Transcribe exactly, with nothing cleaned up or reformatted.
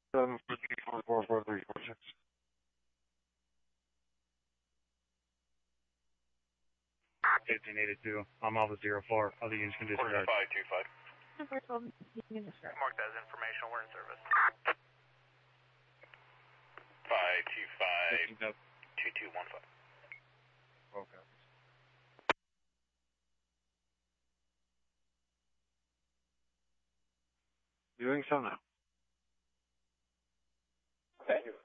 seven four three four four four three four six. fifteen eighty-two. I'm Alpha zero four. Other units can disregard. five two five. Mark that as informational. We're in service. five two five two two one five. Okay. Doing so now. Thank you.